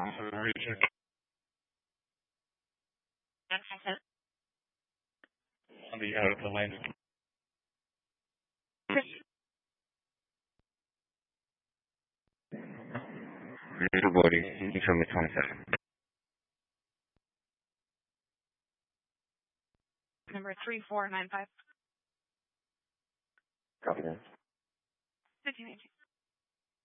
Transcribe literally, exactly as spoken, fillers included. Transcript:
Awesome. Region. I'll be out of the lane. Everybody, you tell me twenty-seven. Number three four nine five. Copy that. fifteen eighteen.